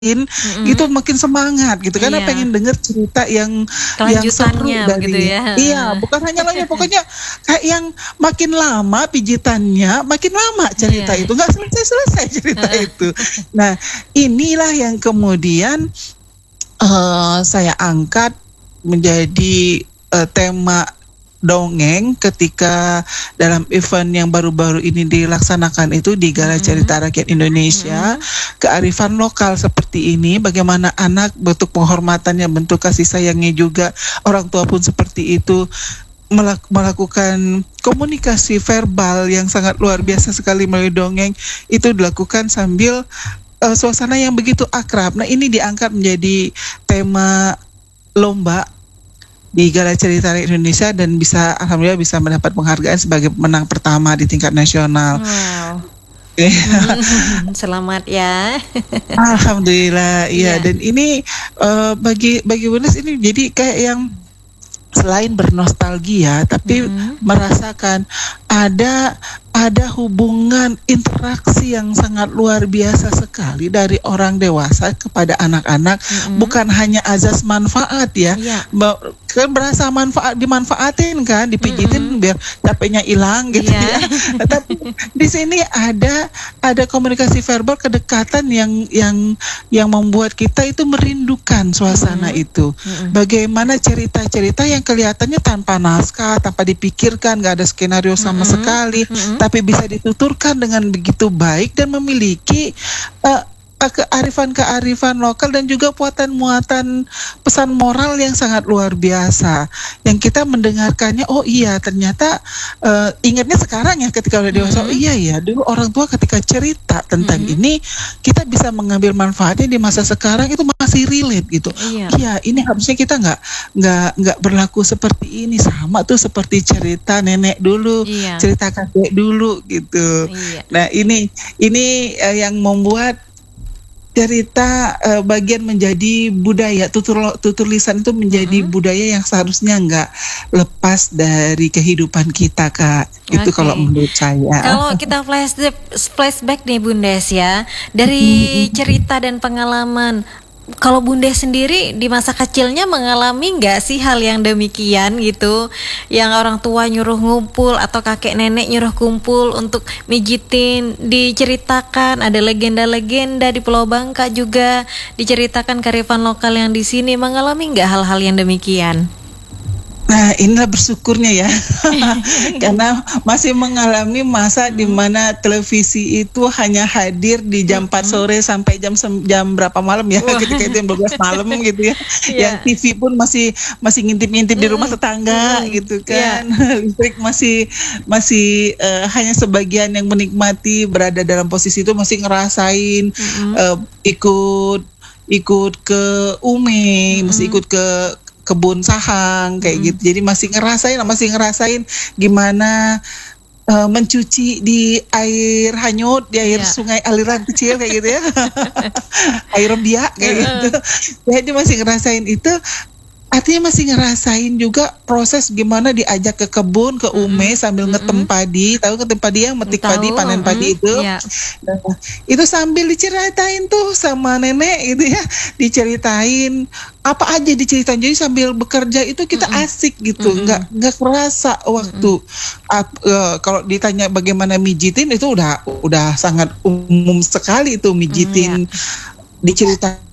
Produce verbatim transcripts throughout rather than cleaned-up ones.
Mm-mm. gitu makin semangat gitu karena Iya. pengen denger cerita yang yang seru Kelanjutannya dari begitu ya. iya bukan hanya lainnya pokoknya kayak yang makin lama pijitannya makin lama cerita Iya. itu nggak selesai-selesai cerita itu. Nah inilah yang kemudian eh, saya angkat menjadi eh, tema dongeng ketika dalam event yang baru-baru ini dilaksanakan itu di Gala Mm-mm. Cerita Rakyat Indonesia. Mm-mm. Kearifan lokal seperti ini, bagaimana anak bentuk penghormatannya, bentuk kasih sayangnya juga, orang tua pun seperti itu melak- melakukan komunikasi verbal yang sangat luar biasa sekali melalui dongeng itu dilakukan sambil eh, suasana yang begitu akrab. Nah ini diangkat menjadi tema lomba di Gala Cerita Rakyat Indonesia dan bisa alhamdulillah bisa mendapat penghargaan sebagai pemenang pertama di tingkat nasional. Wow. Oke. Selamat ya. Alhamdulillah, iya. Iya. Dan ini eh, bagi bagi Wunes ini jadi kayak yang selain bernostalgia, tapi Mm-mm. merasakan ada ada hubungan interaksi yang sangat luar biasa sekali dari orang dewasa kepada anak-anak, Mm-mm. bukan hanya azas manfaat ya, Iya. Ba- kan berasa manfaat dimanfaatin kan, dipijitin Mm-mm. biar capeknya hilang gitu Iya. ya. Tapi di sini ada ada komunikasi verbal kedekatan yang yang yang membuat kita itu merindukan suasana Mm-mm. itu. Mm-mm. Bagaimana cerita-cerita yang kelihatannya tanpa naskah, tanpa dipikirkan, nggak ada skenario sama Mm-mm. sekali, Mm-mm. tapi bisa dituturkan dengan begitu baik dan memiliki eh, eh, kearifan-kearifan lokal dan juga muatan-muatan pesan moral yang sangat luar biasa. Yang kita mendengarkannya, oh iya ternyata eh, ingatnya sekarang ya ketika udah dewasa, Mm-mm. oh iya ya dulu orang tua ketika cerita tentang Mm-mm. ini kita bisa mengambil manfaatnya di masa sekarang itu masih relate gitu. Iya. Iya, ini harusnya kita nggak nggak nggak berlaku seperti ini, sama tuh seperti cerita nenek dulu, Iya. cerita kakek dulu gitu. Iya. Nah ini ini eh, yang membuat cerita eh, bagian menjadi budaya, tutur tutur lisan itu menjadi Mm-mm. budaya yang seharusnya nggak lepas dari kehidupan kita, Kak. Itu Oke. kalau menurut saya. Kalau kita flashback, flashback nih Bundes ya, dari cerita dan pengalaman, kalau Bundes sendiri di masa kecilnya mengalami nggak sih hal yang demikian gitu, yang orang tua nyuruh ngumpul atau kakek nenek nyuruh kumpul untuk mijitin, diceritakan ada legenda-legenda di Pulau Bangka juga diceritakan kearifan lokal yang di sini, mengalami nggak hal-hal yang demikian? Nah, inilah bersyukurnya ya, karena masih mengalami masa di mana televisi itu hanya hadir di jam empat sore sampai jam sem- jam berapa malam ya, Wah. ketika itu jam dua belas malam gitu ya. Iya. Yang T V pun masih masih ngintip-ngintip di rumah tetangga Mm-mm. gitu kan. Listrik masih masih eh, hanya sebagian yang menikmati berada dalam posisi itu masih ngerasain Mm-mm. eh, ikut ikut ke Ume, masih ikut ke kebun sahang kayak Mm-mm. gitu. Jadi masih ngerasain, masih ngerasain gimana eh, mencuci di air hanyut, di air Iya. sungai aliran kecil kayak gitu ya. Air biak kayak gitu. Jadi masih ngerasain itu. Artinya masih ngerasain juga proses gimana diajak ke kebun, ke Ume sambil Mm-mm. ngetem padi. Tahu ngetem padi yang metik Tahu, padi, panen padi mm, itu. iya. Nah, itu sambil diceritain tuh sama nenek gitu ya, diceritain apa aja diceritain. Jadi sambil bekerja itu kita Mm-mm. asik gitu, Mm-mm. nggak nggak kerasa waktu. Ap- eh, kalau ditanya bagaimana mijitin itu udah udah sangat umum sekali itu mijitin, diceritakan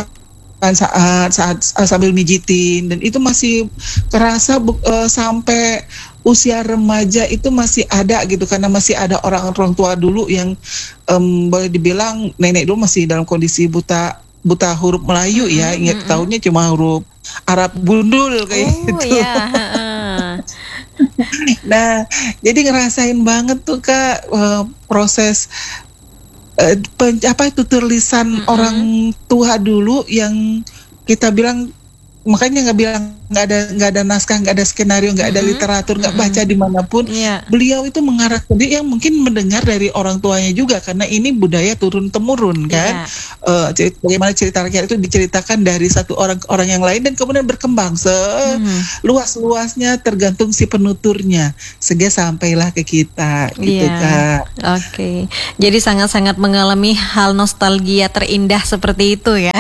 saat saat uh, sambil mijitin, dan itu masih kerasa bu- uh, sampai usia remaja itu masih ada gitu, karena masih ada orang-orang tua dulu yang um, boleh dibilang nenek dulu masih dalam kondisi buta buta huruf Melayu ya, Mm-mm, ingat mm-mm. tahunya cuma huruf Arab gundul kayak Oh gitu. ya, heeh. Nah, jadi ngerasain banget tuh Kak uh, proses eh, pen- apa tutur lisan Mm-mm. orang tua dulu yang kita bilang makanya nggak bilang nggak ada nggak ada naskah, nggak ada skenario, nggak ada Mm-mm. literatur, nggak Mm-mm. baca dimanapun. Iya. Beliau itu mengarahkan dia yang mungkin mendengar dari orang tuanya juga, karena ini budaya turun temurun kan. Iya. Eh, cerit- bagaimana cerita rakyat itu diceritakan dari satu orang ke orang yang lain dan kemudian berkembang seluas-luasnya tergantung si penuturnya sehingga sampailah ke kita gitu Iya. Kak. Oke. Jadi sangat-sangat mengalami hal nostalgia terindah seperti itu ya.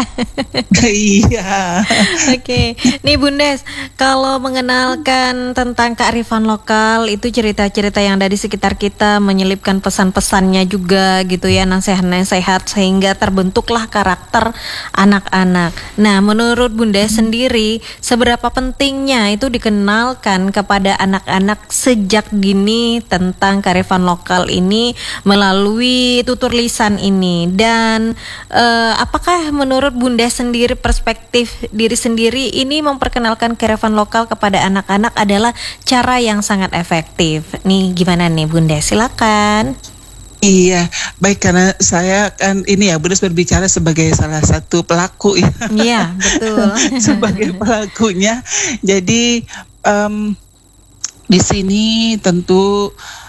Iya. Oke, nih Bundes, kalau mengenalkan tentang kearifan lokal itu cerita-cerita yang ada di sekitar kita menyelipkan pesan-pesannya juga gitu ya, nasihat-nasihat sehingga terbentuklah karakter anak-anak. Nah, menurut Bundes sendiri, seberapa pentingnya itu dikenalkan kepada anak-anak sejak dini tentang kearifan lokal ini melalui tutur lisan ini, dan eh, apakah menurut Bundes sendiri perspektif diri sendiri ini memperkenalkan kearifan lokal kepada anak-anak adalah cara yang sangat efektif. Nih gimana nih Bunda? Silakan. Iya, baik, karena saya kan ini ya Bundes berbicara sebagai salah satu pelaku ya. Iya, betul. Sebagai pelakunya. Jadi em, di sini tentu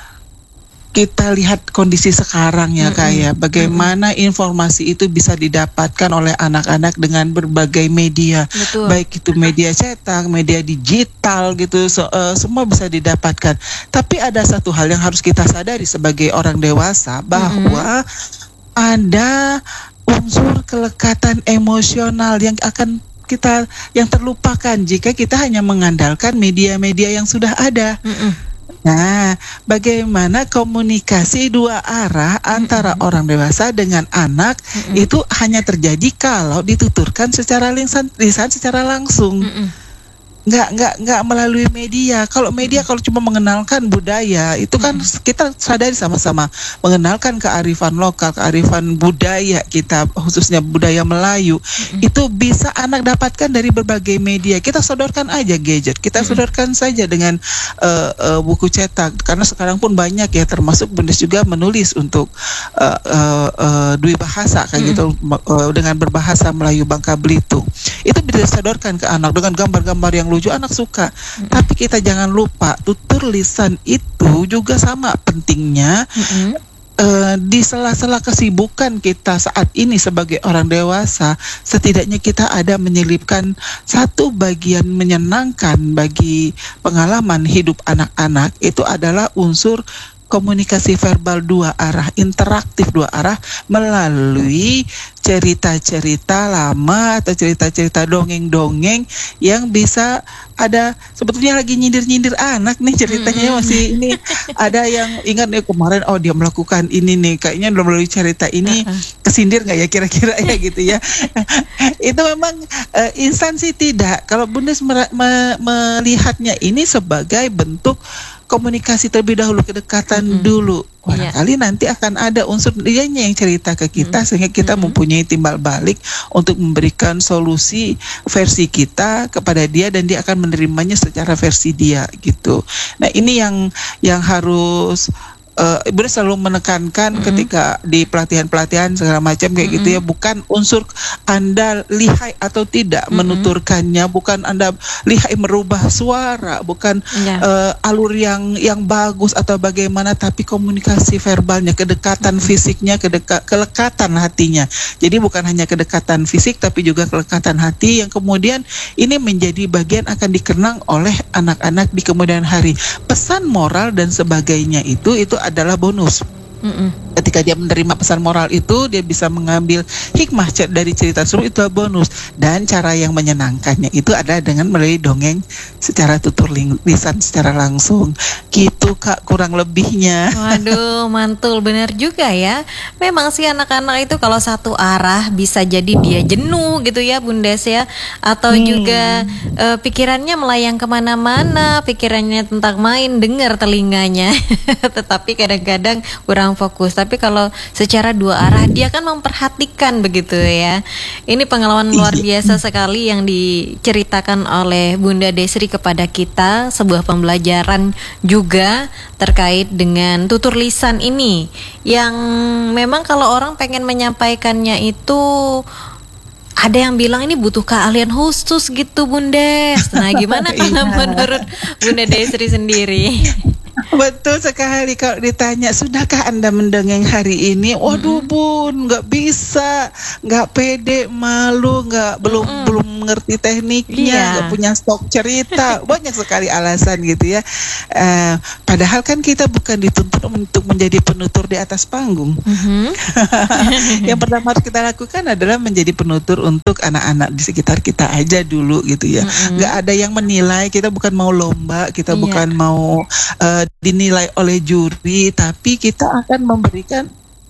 kita lihat kondisi sekarang ya Kak ya, bagaimana informasi itu bisa didapatkan oleh anak-anak dengan berbagai media, Betul. baik itu media cetak, media digital gitu, so, uh, semua bisa didapatkan. Tapi ada satu hal yang harus kita sadari sebagai orang dewasa, bahwa ada unsur kelekatan emosional yang akan kita yang terlupakan jika kita hanya mengandalkan media-media yang sudah ada. Mm-mm. Nah, bagaimana komunikasi dua arah antara mm-hmm. orang dewasa dengan anak mm-hmm. itu hanya terjadi kalau dituturkan secara lisan, lisan secara langsung. Mm-hmm. Nggak, nggak, nggak melalui media. Kalau media kalau cuma mengenalkan budaya, itu kan mm-hmm. kita sadari sama-sama mengenalkan kearifan lokal, kearifan budaya kita, khususnya budaya Melayu, mm-hmm. itu bisa anak dapatkan dari berbagai media. Kita sodorkan aja gadget, kita mm-hmm. sodorkan saja dengan uh, uh, buku cetak, karena sekarang pun banyak ya, termasuk Bundes juga menulis untuk uh, uh, uh, dwi bahasa kayak mm-hmm. gitu, uh, dengan berbahasa Melayu Bangka Belitung. Itu bisa disodorkan ke anak dengan gambar-gambar yang lucu, anak suka. Mm-hmm. Tapi kita jangan lupa tutur lisan itu juga sama pentingnya. Mm-hmm. uh, di sela-sela kesibukan kita saat ini sebagai orang dewasa, setidaknya kita ada menyelipkan satu bagian menyenangkan bagi pengalaman hidup anak-anak, itu adalah unsur komunikasi verbal dua arah, interaktif dua arah melalui cerita-cerita lama atau cerita-cerita dongeng-dongeng yang bisa ada, sebetulnya lagi nyindir-nyindir anak nih ceritanya, mm-hmm. masih ini ada yang ingat nih kemarin, oh dia melakukan ini nih, kayaknya melalui cerita ini uh-uh. kesindir nggak ya kira-kira ya gitu ya. Itu memang uh, instansi tidak, kalau Bundes mer- me- melihatnya ini sebagai bentuk komunikasi terlebih dahulu, kedekatan mm-hmm. dulu. Barangkali yeah. nanti akan ada unsur dianya yang cerita ke kita, mm-hmm. sehingga kita mm-hmm. mempunyai timbal balik untuk memberikan solusi versi kita kepada dia, dan dia akan menerimanya secara versi dia gitu. Nah, ini yang yang harus Uh, Ibu selalu menekankan mm-hmm. ketika di pelatihan-pelatihan segala macam kayak mm-hmm. gitu ya, bukan unsur Anda lihai atau tidak mm-hmm. menuturkannya, bukan Anda lihai merubah suara, bukan yeah. uh, alur yang yang bagus atau bagaimana, tapi komunikasi verbalnya, kedekatan mm-hmm. fisiknya, kedeka- kelekatan hatinya. Jadi bukan hanya kedekatan fisik tapi juga kelekatan hati yang kemudian ini menjadi bagian akan dikenang oleh anak-anak di kemudian hari. Pesan moral dan sebagainya itu itu adalah bonus. Mm-mm. Ketika dia menerima pesan moral itu, dia bisa mengambil hikmah dari cerita tersebut, itu bonus. Dan cara yang menyenangkannya itu adalah dengan melalui dongeng secara tutur lisan secara langsung. Gitu Kak, kurang lebihnya. Waduh, mantul, benar juga ya. Memang sih anak-anak itu kalau satu arah bisa jadi dia jenuh gitu ya Bundes ya. Atau hmm. juga uh, pikirannya melayang kemana-mana, pikirannya tentang main, dengar telinganya. Tetapi kadang-kadang kurang fokus. Tapi kalau secara dua arah dia kan memperhatikan begitu ya. Ini pengalaman luar biasa sekali yang diceritakan oleh Bunda Desri kepada kita, sebuah pembelajaran juga terkait dengan tutur lisan ini, yang memang kalau orang pengen menyampaikannya itu ada yang bilang ini butuh keahlian khusus gitu Bundes. Nah, gimana kalau menurut Bunda Desri sendiri? Betul sekali. Kalau ditanya sudahkah Anda mendongeng hari ini, waduh Bun, nggak bisa, nggak pede, malu, nggak belum Mm-mm. belum mengerti tekniknya, Iya. nggak punya stok cerita, banyak sekali alasan gitu ya. Eh, padahal kan kita bukan dituntut untuk menjadi penutur di atas panggung. Mhm. Yang pertama harus kita lakukan adalah menjadi penutur untuk anak-anak di sekitar kita aja dulu gitu ya. Mm-mm. Nggak ada yang menilai, kita bukan mau lomba, kita Iya. bukan mau eh, dinilai oleh juri, tapi kita akan memberikan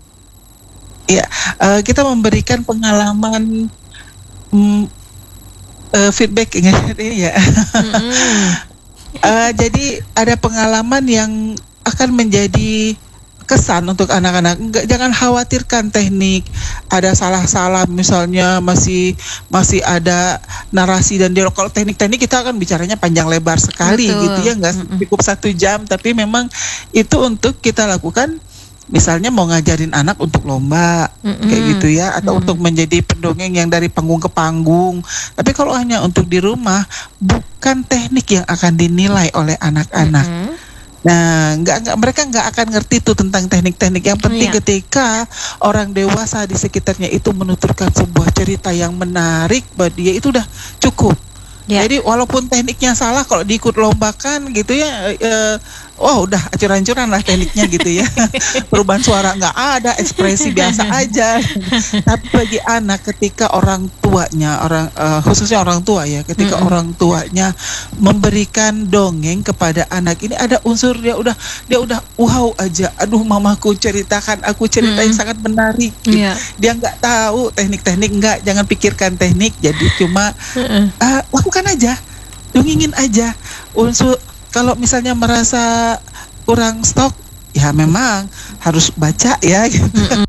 ya eh, kita memberikan pengalaman mm, eh, feedback ini ya. Mm-mm. Eh, jadi ada pengalaman yang akan menjadi kesan untuk anak-anak. Enggak, jangan khawatirkan teknik ada salah-salah, misalnya masih masih ada narasi dan dialog. Kalau teknik-teknik kita akan bicaranya panjang lebar sekali. Betul. Gitu ya, nggak Mm-mm. cukup satu jam, tapi memang itu untuk kita lakukan misalnya mau ngajarin anak untuk lomba Mm-mm. kayak gitu ya, atau Mm-mm. untuk menjadi pendongeng yang dari panggung ke panggung. Tapi kalau hanya untuk di rumah, bukan teknik yang akan dinilai oleh anak-anak. Mm-mm. Nah, nggak nggak mereka nggak akan ngerti tuh tentang teknik-teknik. Yang penting Iya. ketika orang dewasa di sekitarnya itu menuturkan sebuah cerita yang menarik buat dia, itu udah cukup. Ya. Jadi walaupun tekniknya salah, kalau diikut lombakan gitu ya, eh, wah udah acur-ancuran lah tekniknya gitu ya. Perubahan suara nggak ada, ekspresi biasa aja. Tapi bagi anak, ketika orang tuanya, orang eh, khususnya orang tua ya, ketika Mm-mm. orang tuanya memberikan dongeng kepada anak ini, ada unsur dia udah dia udah wow aja. Aduh, mamaku ceritakan, aku cerita yang Mm-mm. sangat menarik. Iya. Dia nggak tahu teknik-teknik, nggak, jangan pikirkan teknik. Jadi cuma Mm-mm. ah, lakukan aja, dongengin aja. Unsur kalau misalnya merasa kurang stok, ya memang harus baca ya gitu.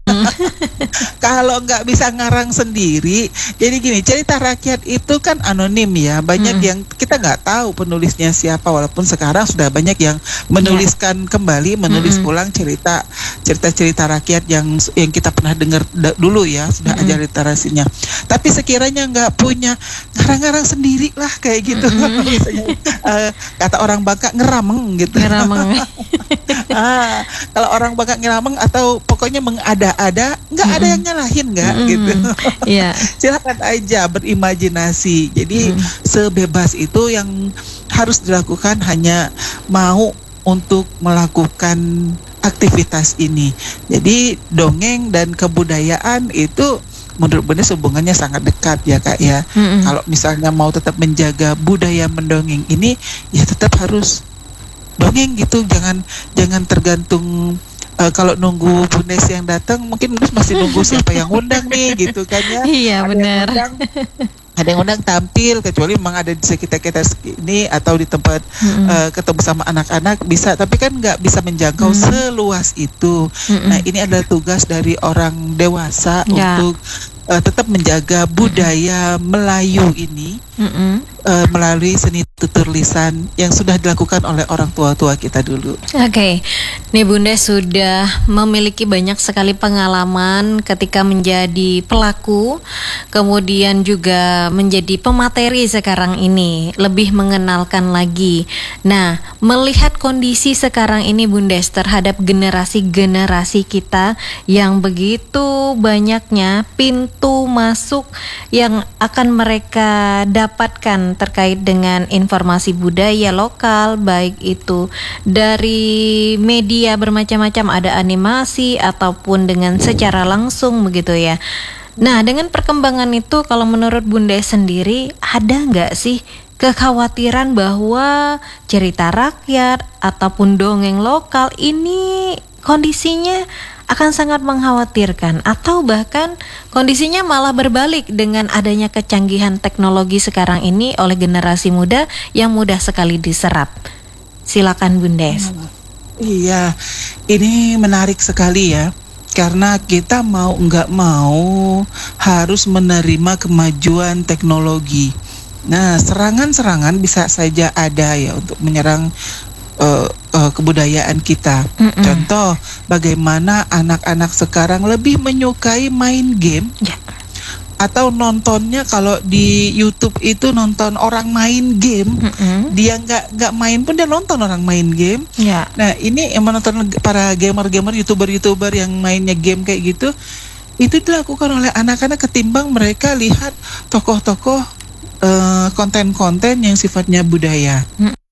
Kalau nggak bisa ngarang sendiri, jadi gini, cerita rakyat itu kan anonim ya, banyak Mm. yang kita nggak tahu penulisnya siapa, walaupun sekarang sudah banyak yang menuliskan kembali, menulis Mm-mm. ulang cerita cerita-cerita rakyat yang yang kita pernah dengar da- dulu ya, sudah Mm-mm. ada literasinya. Tapi sekiranya nggak punya, ngarang-ngarang sendiri lah kayak gitu. Misalnya, eh, kata orang Bangka, ngerameng gitu. Ngerameng. Ah, kalau orang Bangka ngerameng atau pokoknya mengada-ada, nggak ada yang nyalahin nggak Mm-mm. gitu. Iya. Silakan aja berimajinasi. Jadi Mm. sebebas itu yang harus dilakukan, hanya mau untuk melakukan aktivitas ini. Jadi dongeng dan kebudayaan itu menurut Bunda hubungannya sangat dekat ya Kak ya. Mm-mm. Kalau misalnya mau tetap menjaga budaya mendongeng ini, ya tetap harus dongeng gitu. Jangan jangan tergantung eh, kalau nunggu Bundes yang datang, mungkin Bundes masih nunggu siapa yang undang nih gitu kan ya. Iya, Ada yang benar. undang, ada yang undang tampil, kecuali memang ada di sekitar kita ini atau di tempat Mm-mm. eh, ketemu sama anak-anak bisa, tapi kan nggak bisa menjangkau Mm. seluas itu. Mm-mm. Nah, ini adalah tugas dari orang dewasa Ya. untuk eh, tetap menjaga budaya Melayu ini Mm-mm. eh, melalui seni tutur lisan yang sudah dilakukan oleh orang tua-tua kita dulu. Oke, nih Bunda sudah memiliki banyak sekali pengalaman ketika menjadi pelaku, kemudian juga menjadi pemateri sekarang ini, lebih mengenalkan lagi. Nah, melihat kondisi sekarang ini Bundes terhadap generasi-generasi kita yang begitu banyaknya pintu masuk yang akan mereka dapatkan terkait dengan informasi budaya lokal, baik itu dari media bermacam-macam, ada animasi ataupun dengan secara langsung begitu ya. Nah, dengan perkembangan itu, kalau menurut Bunda sendiri, ada nggak sih kekhawatiran bahwa cerita rakyat ataupun dongeng lokal ini kondisinya akan sangat mengkhawatirkan, atau bahkan kondisinya malah berbalik dengan adanya kecanggihan teknologi sekarang ini oleh generasi muda yang mudah sekali diserap? Silakan Bundes. Iya, ini menarik sekali ya, karena kita mau nggak mau harus menerima kemajuan teknologi. Nah, serangan-serangan bisa saja ada ya untuk menyerang uh, uh, kebudayaan kita. Mm-mm. Contoh, bagaimana anak-anak sekarang lebih menyukai main game Ya. atau nontonnya kalau di YouTube itu nonton orang main game, Mm-mm. dia nggak nggak main pun dia nonton orang main game. Ya. Nah ini yang menonton para gamer-gamer, youtuber-youtuber yang mainnya game kayak gitu, itu dilakukan oleh anak-anak ketimbang mereka lihat tokoh-tokoh eh, konten-konten yang sifatnya budaya.